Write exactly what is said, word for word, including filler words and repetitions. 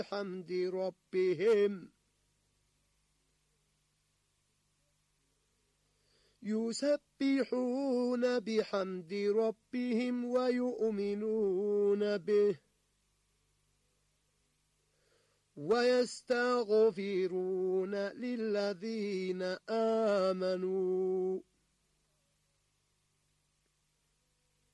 بحمد ربهم يسبحون بحمد ربهم ويؤمنون به ويستغفرون للذين آمنوا